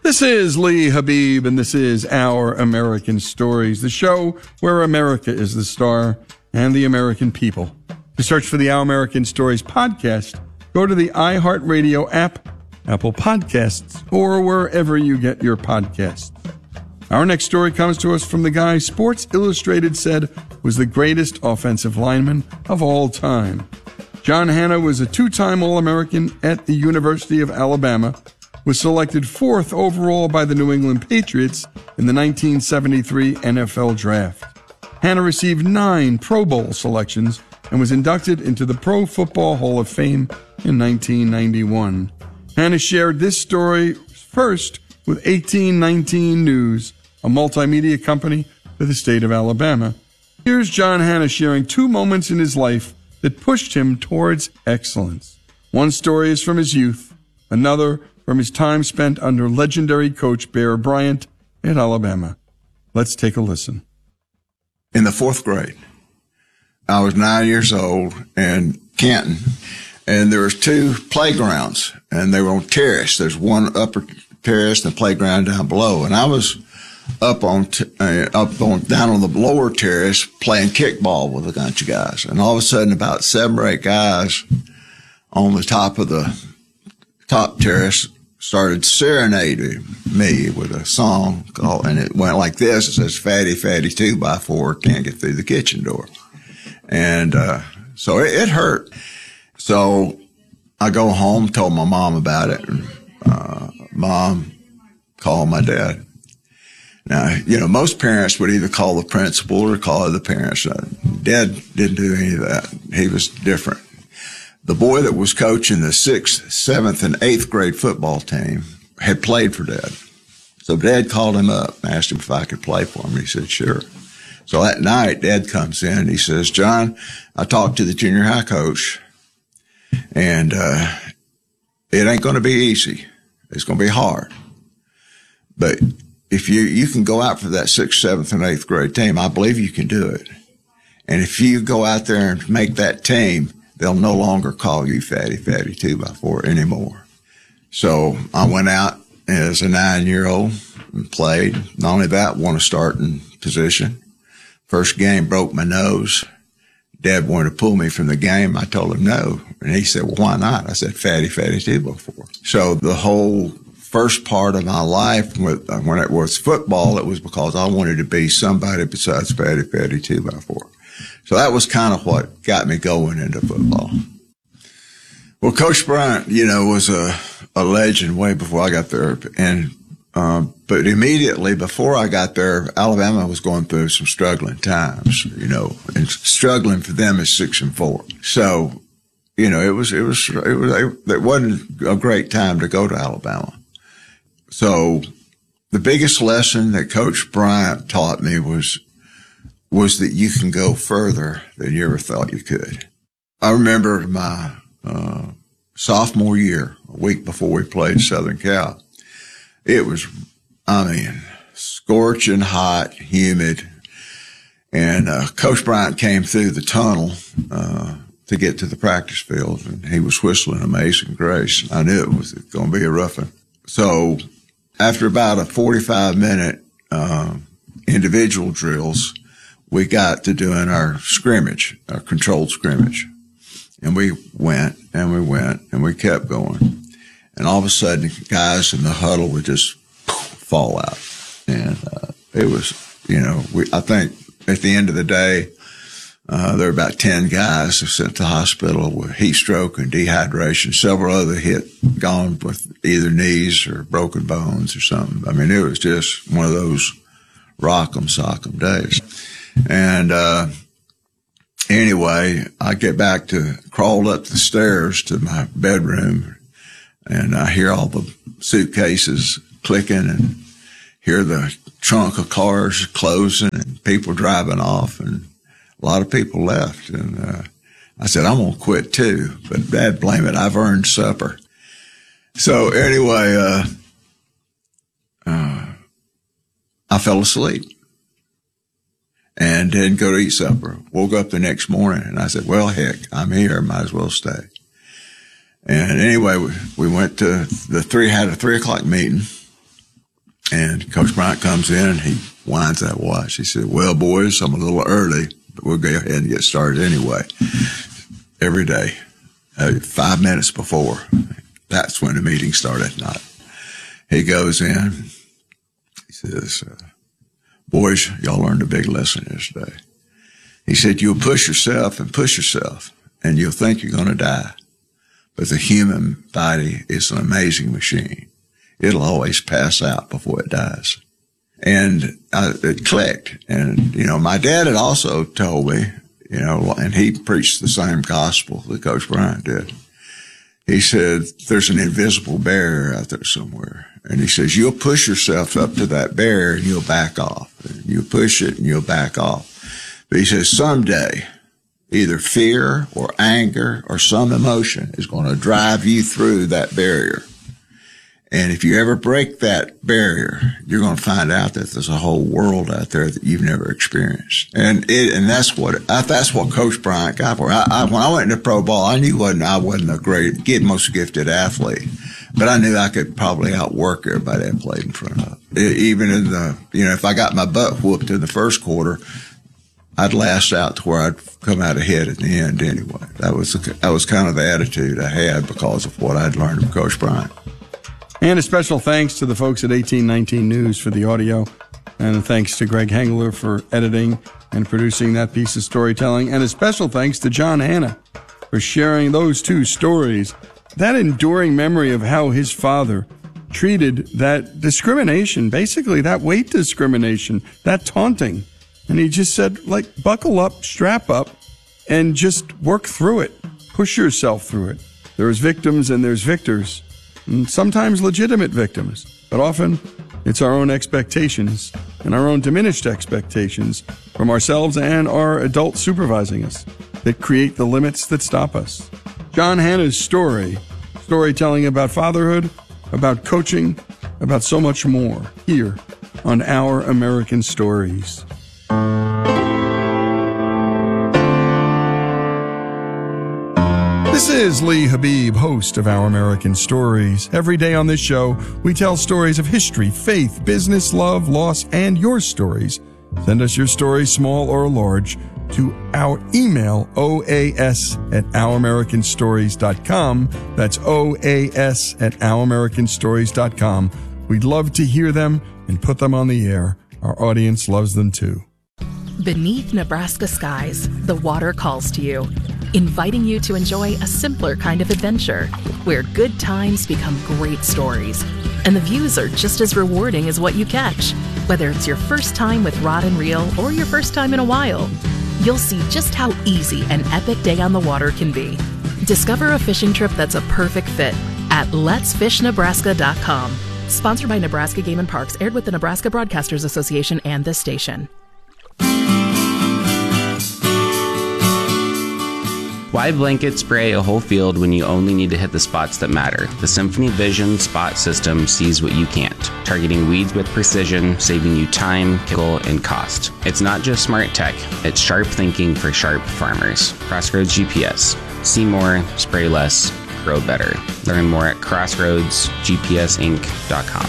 This is Lee Habib, and this is Our American Stories, the show where America is the star and the American people. To search for the Our American Stories podcast, go to the iHeartRadio app, Apple Podcasts, or wherever you get your podcasts. Our next story comes to us from the guy Sports Illustrated said was the greatest offensive lineman of all time. John Hannah was a two-time All-American at the University of Alabama, was selected fourth overall by the New England Patriots in the 1973 NFL Draft. Hannah received 9 Pro Bowl selections and was inducted into the Pro Football Hall of Fame in 1991. Hannah shared this story first with 1819 News, a multimedia company for the state of Alabama. Here's John Hannah sharing 2 moments in his life that pushed him towards excellence. One story is from his youth, another from his time spent under legendary coach Bear Bryant at Alabama. Let's take a listen. In the 4th grade, I was 9 years old in Canton, and there was 2 playgrounds, and they were on terrace. There's one upper terrace and a playground down below, and I was down on the lower terrace playing kickball with a bunch of guys, and all of a sudden about 7 or 8 guys on the top of the top terrace started serenading me with a song called, and it went like this. It says, "Fatty, fatty, 2x4, can't get through the kitchen door." And so it hurt. So I go home, told my mom about it, and Mom called my dad. Now, most parents would either call the principal or call other parents. Dad didn't do any of that. He was different. The boy that was coaching the 6th, 7th, and 8th grade football team had played for Dad. So Dad called him up and asked him if I could play for him. He said, sure. So that night, Dad comes in and he says, "John, I talked to the junior high coach, and it ain't going to be easy. It's going to be hard. But if you can go out for that 6th, 7th, and 8th grade team, I believe you can do it. And if you go out there and make that team, they'll no longer call you Fatty, Fatty 2x4 anymore." So I went out as a 9-year-old and played. Not only that, won a starting position. First game, broke my nose. Dad wanted to pull me from the game. I told him no. And he said, "Well, why not?" I said, "Fatty, Fatty 2x4. So the whole first part of my life, when it was football, it was because I wanted to be somebody besides Fatty, Fatty 2x4. So that was kind of what got me going into football. Well, Coach Bryant, was a legend way before I got there. And, but immediately before I got there, Alabama was going through some struggling times, and struggling for them is 6-4. So, it wasn't a great time to go to Alabama. So the biggest lesson that Coach Bryant taught me was that you can go further than you ever thought you could. I remember my sophomore year, a week before we played Southern Cal. It was, scorching hot, humid, and Coach Bryant came through the tunnel to get to the practice field, and he was whistling Amazing Grace. I knew it was going to be a rough one. So after about a 45-minute individual drills, we got to doing our scrimmage, our controlled scrimmage. And we went and we went and we kept going. And all of a sudden, guys in the huddle would just fall out. And it was, I think at the end of the day, there were about 10 guys who sent to the hospital with heat stroke and dehydration. Several other gone with either knees or broken bones or something. It was just one of those rock'em sock'em days. And anyway, I crawled up the stairs to my bedroom, and I hear all the suitcases clicking and hear the trunk of cars closing and people driving off, and a lot of people left. And I said, I'm going to quit too, but Dad, blame it, I've earned supper. So anyway, I fell asleep and didn't go to eat supper. Woke up the next morning and I said, well, heck, I'm here. Might as well stay. And anyway, we went to had a 3:00 meeting, And Coach Bryant comes in and he winds that watch. He said, well, boys, I'm a little early, but we'll go ahead and get started anyway. Every day, 5 minutes before, that's when the meeting started. Not. He goes in. He says, boys, y'all learned a big lesson yesterday. He said, you'll push yourself, and you'll think you're going to die. But the human body is an amazing machine. It'll always pass out before it dies. And it clicked. And, my dad had also told me, and he preached the same gospel that Coach Bryant did. He said, there's an invisible barrier out there somewhere. And he says, you'll push yourself up to that barrier and you'll back off. And you'll push it and you'll back off. But he says, someday, either fear or anger or some emotion is going to drive you through that barrier. And if you ever break that barrier, you're going to find out that there's a whole world out there that you've never experienced. And that's what Coach Bryant got for. When I went into pro ball, I knew I wasn't a most gifted athlete, but I knew I could probably outwork everybody I played in front of. Even in if I got my butt whooped in the first quarter, I'd last out to where I'd come out ahead at the end anyway. That was kind of the attitude I had because of what I'd learned from Coach Bryant. And a special thanks to the folks at 1819 News for the audio, and thanks to Greg Hengler for editing and producing that piece of storytelling, and a special thanks to John Hanna for sharing those two stories, that enduring memory of how his father treated that discrimination, basically that weight discrimination, that taunting. And he just said, buckle up, strap up, and just work through it. Push yourself through it. There's victims and there's victors. And sometimes legitimate victims, but often it's our own expectations and our own diminished expectations from ourselves and our adults supervising us that create the limits that stop us. John Hanna's storytelling about fatherhood, about coaching, about so much more here on Our American Stories. This is Lee Habib, host of Our American Stories. Every day on this show, we tell stories of history, faith, business, love, loss, and your stories. Send us your stories, small or large, to our email, oas@ouramericanstories.com. That's oas@ouramericanstories.com. We'd love to hear them and put them on the air. Our audience loves them too. Beneath Nebraska skies, the water calls to you, inviting you to enjoy a simpler kind of adventure where good times become great stories. And the views are just as rewarding as what you catch. Whether it's your first time with rod and reel or your first time in a while, you'll see just how easy an epic day on the water can be. Discover a fishing trip that's a perfect fit at letsfishnebraska.com. Sponsored by Nebraska Game and Parks, aired with the Nebraska Broadcasters Association and this station. Why blanket spray a whole field when you only need to hit the spots that matter? The Symphony Vision Spot System sees what you can't, targeting weeds with precision, saving you time, chemical, and cost. It's not just smart tech, it's sharp thinking for sharp farmers. Crossroads GPS. See more, spray less, grow better. Learn more at crossroadsgpsinc.com.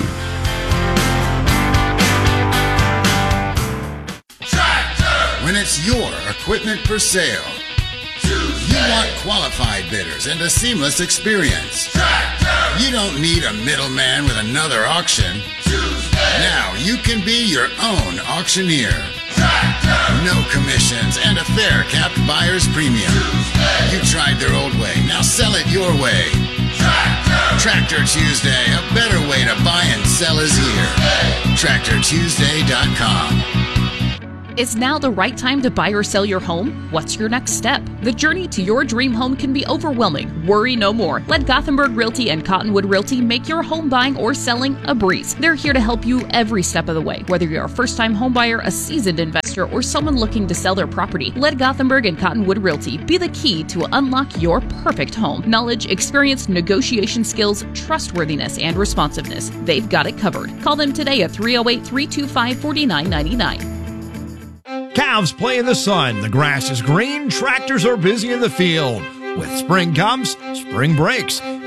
When it's your equipment for sale, you want qualified bidders and a seamless experience. You don't need a middleman with another auction. Now you can be your own auctioneer. No commissions and a fair capped buyer's premium. You tried their old way, now sell it your way. Tractor Tuesday, a better way to buy and sell is here. TractorTuesday.com. Is now the right time to buy or sell your home? What's your next step? The journey to your dream home can be overwhelming. Worry no more. Let Gothenburg Realty and Cottonwood Realty make your home buying or selling a breeze. They're here to help you every step of the way. Whether you're a first-time home buyer, a seasoned investor, or someone looking to sell their property, let Gothenburg and Cottonwood Realty be the key to unlock your perfect home. Knowledge, experience, negotiation skills, trustworthiness, and responsiveness. They've got it covered. Call them today at 308-325-4999. Calves play in the sun, the grass is green, tractors are busy in the field. With spring comes, spring breaks,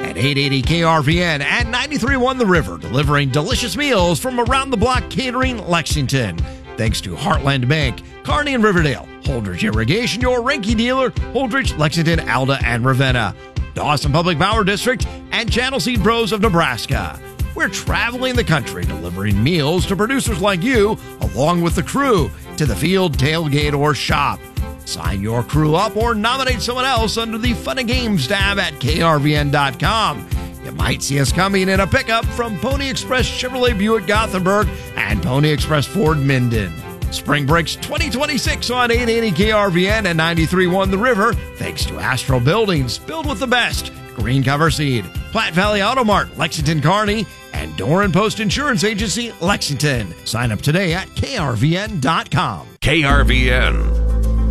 at 880 KRVN and 93.1 The River, delivering delicious meals from around the block catering Lexington. Thanks to Heartland Bank, Kearney and Riverdale, Holdridge Irrigation, your Rinky dealer, Holdridge, Lexington, Alda, and Ravenna, Dawson Public Power District, and Channel Seed Pros of Nebraska. We're traveling the country delivering meals to producers like you, along with the crew, to the field, tailgate, or shop. Sign your crew up or nominate someone else under the Fun and Games tab at krvn.com. You might see us coming in a pickup from Pony Express Chevrolet Buick Gothenburg and Pony Express Ford Minden. Spring breaks 2026 on 880 KRVN and 93.1 The River, thanks to Astro Buildings, build with the best, Green Cover Seed, Platte Valley Auto Mart, Lexington Kearney, and Doran Post Insurance Agency, Lexington. Sign up today at krvn.com. KRVN.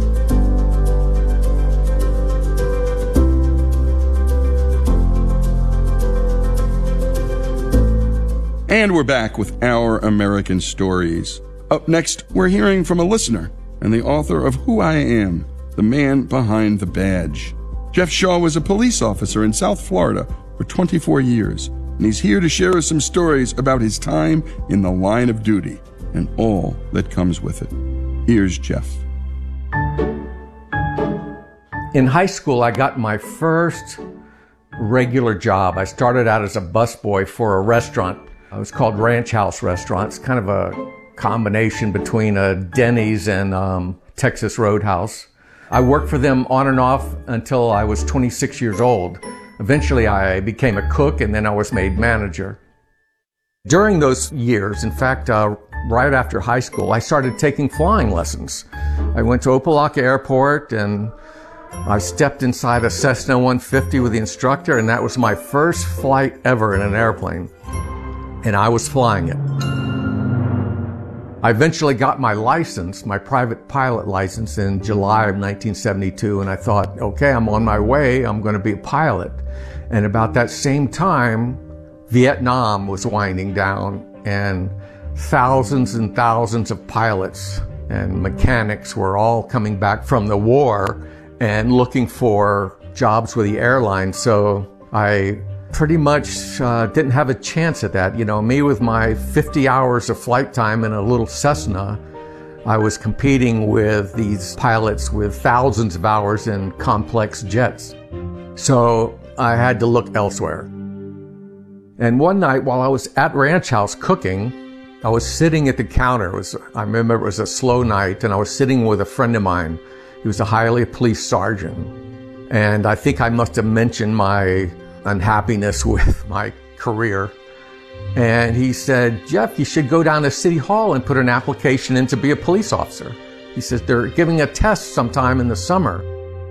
And we're back with Our American Stories. Up next, we're hearing from a listener and the author of Who I Am, the man behind the badge. Jeff Shaw was a police officer in South Florida for 24 years, and he's here to share some stories about his time in the line of duty and all that comes with it. Here's Jeff. In high school, I got my first regular job. I started out as a busboy for a restaurant. It was called Ranch House Restaurants, kind of a combination between a Denny's and Texas Roadhouse. I worked for them on and off until I was 26 years old. Eventually, I became a cook, and then I was made manager. During those years, in fact, right after high school, I started taking flying lessons. I went to Opelika Airport, and I stepped inside a Cessna 150 with the instructor, and that was my first flight ever in an airplane. And I was flying it. I eventually got my license, my private pilot license, in July of 1972, and I thought, okay, I'm on my way, I'm going to be a pilot. And about that same time, Vietnam was winding down, and thousands and thousands of pilots and mechanics were all coming back from the war and looking for jobs with the airline. So I pretty much didn't have a chance at that. You know, me with my 50 hours of flight time in a little Cessna, I was competing with these pilots with thousands of hours in complex jets. So I had to look elsewhere. And one night while I was at Ranch House cooking, I was sitting at the counter. I remember it was a slow night, and I was sitting with a friend of mine. He was a highly police sergeant. And I think I must have mentioned my unhappiness with my career. And he said, Jeff, you should go down to City Hall and put an application in to be a police officer. He says, they're giving a test sometime in the summer.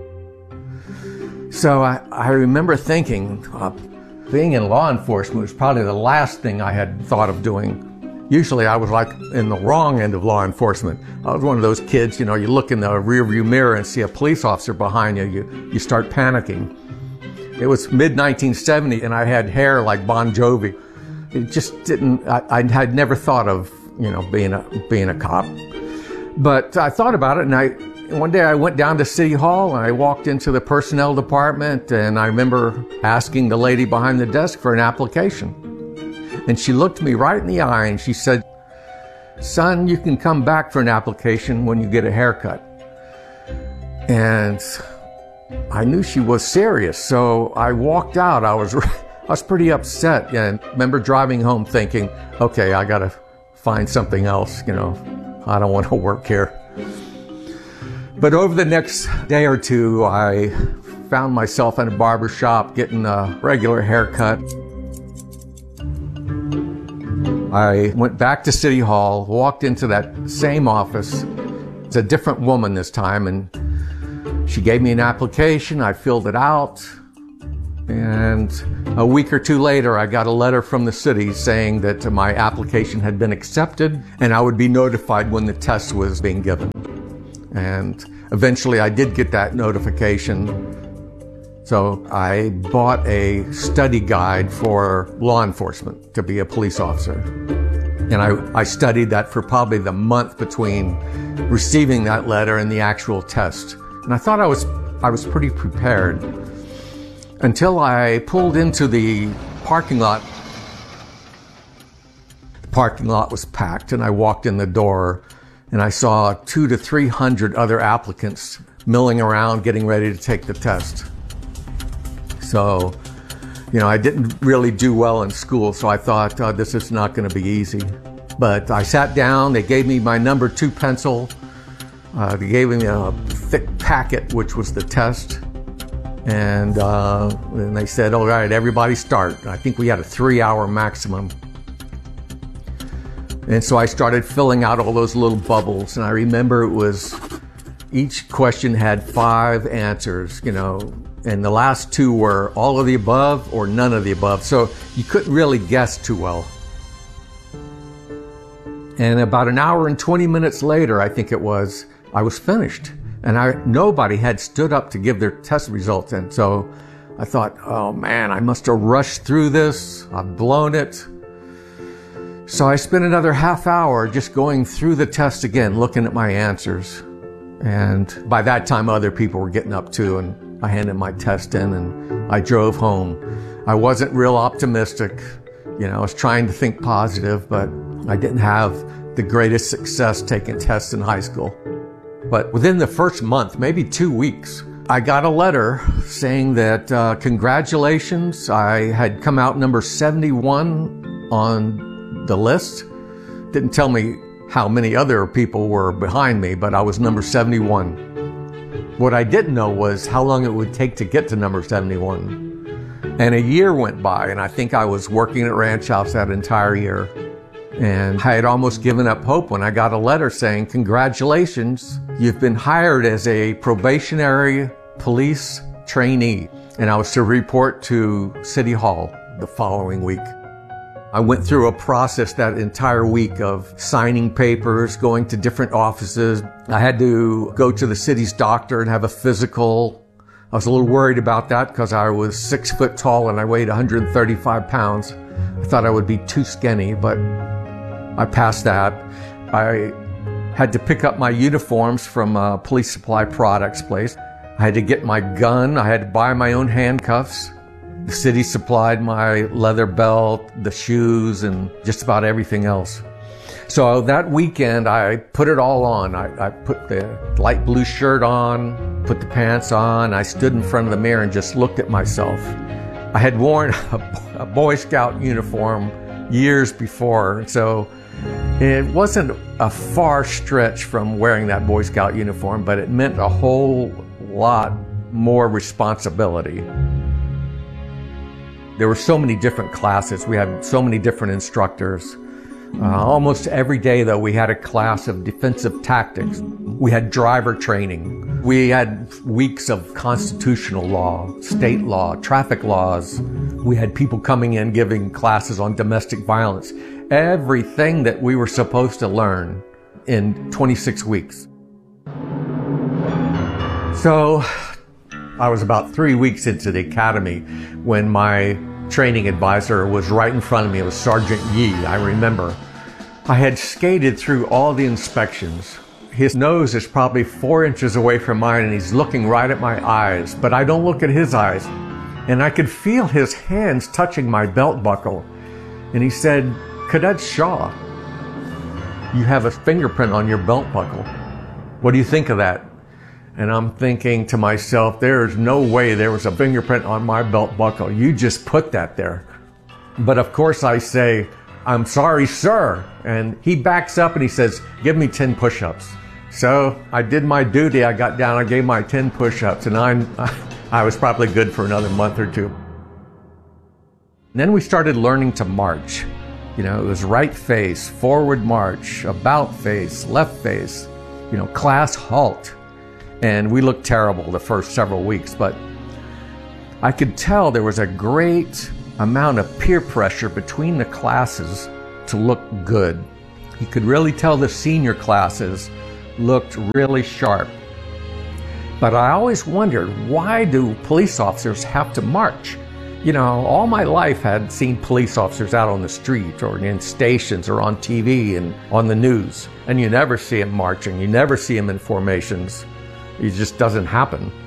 So I remember thinking, being in law enforcement was probably the last thing I had thought of doing. Usually I was like in the wrong end of law enforcement. I was one of those kids, you know, you look in the rearview mirror and see a police officer behind you, you start panicking. It was mid-1970, and I had hair like Bon Jovi. It just didn't, I had never thought of, you know, being a cop. But I thought about it, and one day I went down to City Hall, and I walked into the personnel department, and I remember asking the lady behind the desk for an application. And she looked me right in the eye, and she said, son, you can come back for an application when you get a haircut. And I knew she was serious, so I walked out. I was pretty upset, and I remember driving home thinking, okay, I gotta find something else, you know, I don't want to work here. But over the next day or two, I found myself in a barber shop getting a regular haircut. I went back to City Hall, walked into that same office. It's a different woman this time, and she gave me an application. I filled it out, and a week or two later, I got a letter from the city saying that my application had been accepted and I would be notified when the test was being given. And eventually I did get that notification. So I bought a study guide for law enforcement to be a police officer. And I studied that for probably the month between receiving that letter and the actual test. And I thought I was pretty prepared. until I pulled into the parking lot. The parking lot was packed, and I walked in the door, and I saw 200 to 300 other applicants milling around getting ready to take the test. So, I didn't really do well in school, so I thought, this is not going to be easy. But I sat down, they gave me my number 2 pencil, they gave me a thick packet, which was the test, and they said, all right, everybody start. I think we had a 3-hour maximum. And so I started filling out all those little bubbles, and I remember each question had 5 answers, and the last 2 were all of the above or none of the above. So you couldn't really guess too well. And about an hour and 20 minutes later, I think it was, I was finished. And nobody had stood up to give their test results. And so I thought, oh man, I must have rushed through this. I've blown it. So I spent another half hour just going through the test again, looking at my answers. And by that time, other people were getting up too, and I handed my test in and I drove home. I wasn't real optimistic. I was trying to think positive, but I didn't have the greatest success taking tests in high school. But within the first month, maybe 2 weeks, I got a letter saying that congratulations, I had come out number 71 on the list. Didn't tell me how many other people were behind me, but I was number 71. What I didn't know was how long it would take to get to number 71. And a year went by, and I think I was working at Ranch House that entire year. And I had almost given up hope when I got a letter saying, congratulations, you've been hired as a probationary police trainee. And I was to report to City Hall the following week. I went through a process that entire week of signing papers, going to different offices. I had to go to the city's doctor and have a physical. I was a little worried about that because I was 6 foot tall and I weighed 135 pounds. I thought I would be too skinny, but I passed that. I had to pick up my uniforms from a police supply products place. I had to get my gun. I had to buy my own handcuffs. The city supplied my leather belt, the shoes, and just about everything else. So that weekend, I put it all on. I put the light blue shirt on, put the pants on. I stood in front of the mirror and just looked at myself. I had worn a Boy Scout uniform years before, so it wasn't a far stretch from wearing that Boy Scout uniform, but it meant a whole lot more responsibility. There were so many different classes. We had so many different instructors. Almost every day, though, we had a class of defensive tactics. We had driver training. We had weeks of constitutional law, state law, traffic laws. We had people coming in giving classes on domestic violence. Everything that we were supposed to learn in 26 weeks. So I was about 3 weeks into the academy when my training advisor was right in front of me. It was Sergeant Yee, I remember. I had skated through all the inspections. His nose is probably 4 inches away from mine and he's looking right at my eyes, but I don't look at his eyes. And I could feel his hands touching my belt buckle. And he said, "Cadet Shaw, you have a fingerprint on your belt buckle. What do you think of that?" And I'm thinking to myself, there's no way there was a fingerprint on my belt buckle. You just put that there. But of course I say, "I'm sorry, sir." And he backs up and he says, "Give me 10 push-ups." So I did my duty. I got down, I gave my 10 push-ups, and I was probably good for another month or two. And then we started learning to march. It was right face, forward march, about face, left face, class halt. And we looked terrible the first several weeks, but I could tell there was a great amount of peer pressure between the classes to look good. You could really tell the senior classes looked really sharp. But I always wondered, why do police officers have to march? All my life had seen police officers out on the street or in stations or on TV and on the news. And you never see them marching. You never see them in formations. It just doesn't happen.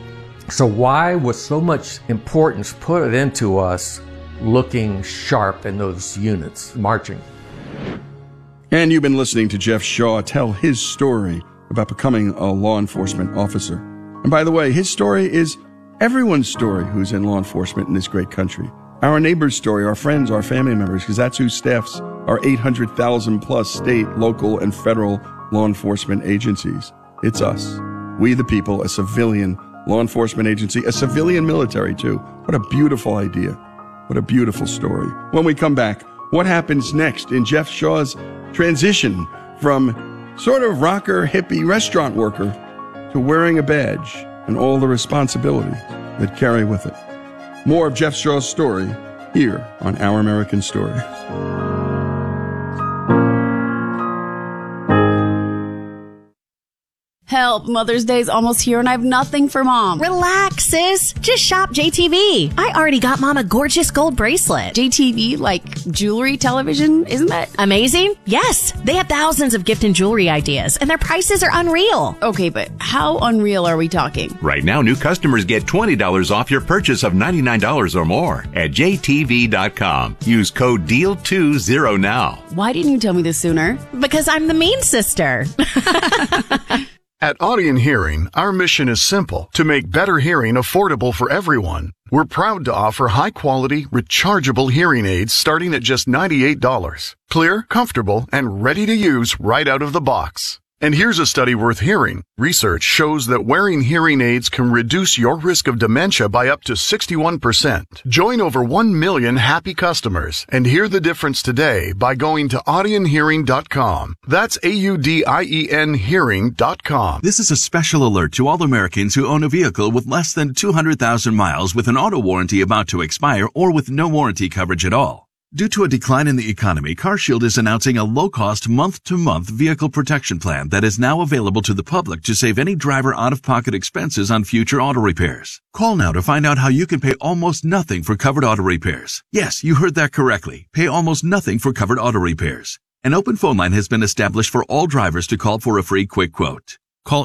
So why was so much importance put into us looking sharp in those units, marching? And you've been listening to Jeff Shaw tell his story about becoming a law enforcement officer. And by the way, his story is everyone's story who's in law enforcement in this great country. Our neighbor's story, our friends, our family members, because that's who staffs our 800,000 plus state, local, and federal law enforcement agencies. It's us. We the people, a civilian law enforcement agency, a civilian military too. What a beautiful idea. What a beautiful story. When we come back, what happens next in Jeff Shaw's transition from sort of rocker, hippie restaurant worker to wearing a badge and all the responsibilities that carry with it. More of Jeff Shaw's story here on Our American Stories. Help, Mother's Day's almost here and I have nothing for Mom. Relax, sis. Just shop JTV. I already got Mom a gorgeous gold bracelet. JTV, like jewelry, television, isn't that amazing? Yes. They have thousands of gift and jewelry ideas, and their prices are unreal. Okay, but how unreal are we talking? Right now, new customers get $20 off your purchase of $99 or more at JTV.com. Use code DEAL20 now. Why didn't you tell me this sooner? Because I'm the mean sister. At Audion Hearing, our mission is simple: to make better hearing affordable for everyone. We're proud to offer high-quality, rechargeable hearing aids starting at just $98. Clear, comfortable, and ready to use right out of the box. And here's a study worth hearing. Research shows that wearing hearing aids can reduce your risk of dementia by up to 61%. Join over 1 million happy customers and hear the difference today by going to audionhearing.com. That's AUDIEN hearing.com. This is a special alert to all Americans who own a vehicle with less than 200,000 miles with an auto warranty about to expire or with no warranty coverage at all. Due to a decline in the economy, CarShield is announcing a low-cost month-to-month vehicle protection plan that is now available to the public to save any driver out-of-pocket expenses on future auto repairs. Call now to find out how you can pay almost nothing for covered auto repairs. Yes, you heard that correctly. Pay almost nothing for covered auto repairs. An open phone line has been established for all drivers to call for a free quick quote. Call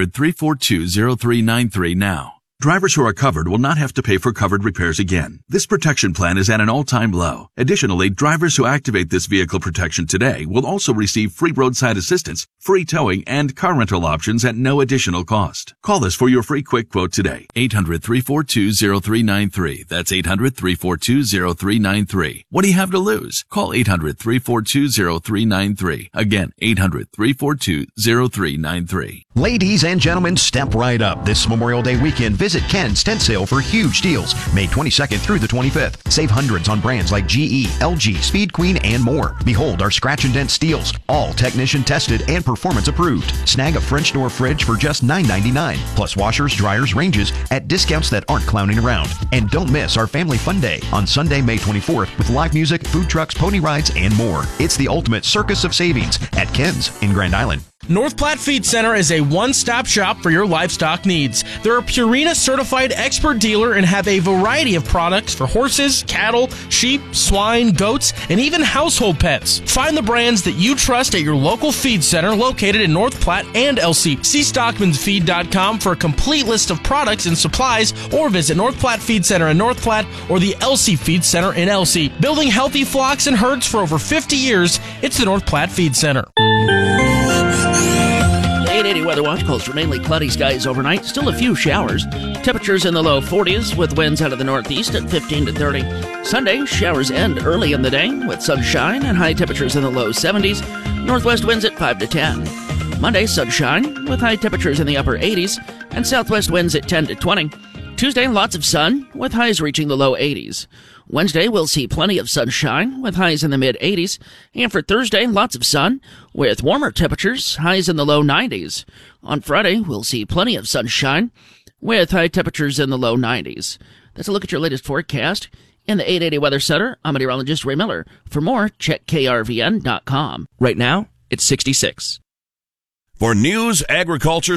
800-342-0393 now. Drivers who are covered will not have to pay for covered repairs again. This protection plan is at an all-time low. Additionally, drivers who activate this vehicle protection today will also receive free roadside assistance, free towing, and car rental options at no additional cost. Call us for your free quick quote today. 800-342-0393. That's 800-342-0393. What do you have to lose? Call 800-342-0393. Again, 800-342-0393. Ladies and gentlemen, step right up. This Memorial Day weekend, visit Ken's Tent Sale for huge deals, May 22nd through the 25th. Save hundreds on brands like GE, LG, Speed Queen, and more. Behold our scratch and dent steels, all technician tested and performance approved. Snag a French door fridge for just $9.99, plus washers, dryers, ranges at discounts that aren't clowning around. And don't miss our Family Fun Day on Sunday, May 24th with live music, food trucks, pony rides, and more. It's the ultimate circus of savings at Ken's in Grand Island. North Platte Feed Center is a one-stop shop for your livestock needs. They're a Purina certified expert dealer and have a variety of products for horses, cattle, sheep, swine, goats, and even household pets. Find the brands that you trust at your local feed center located in North Platte and LC. See StockmansFeed.com for a complete list of products and supplies, or visit North Platte Feed Center in North Platte or the LC Feed Center in LC. Building healthy flocks and herds for over 50 years, it's the North Platte Feed Center. 880 Weather Watch calls for mainly cloudy skies overnight. Still a few showers. Temperatures in the low 40s with winds out of the northeast at 15 to 30. Sunday, showers end early in the day with sunshine and high temperatures in the low 70s. Northwest winds at 5 to 10. Monday, sunshine with high temperatures in the upper 80s and southwest winds at 10 to 20. Tuesday, lots of sun with highs reaching the low 80s. Wednesday, we'll see plenty of sunshine with highs in the mid-80s. And for Thursday, lots of sun with warmer temperatures, highs in the low 90s. On Friday, we'll see plenty of sunshine with high temperatures in the low 90s. That's a look at your latest forecast. In the 880 Weather Center, I'm meteorologist Ray Miller. For more, check krvn.com. Right now, it's 66. For news, agriculture,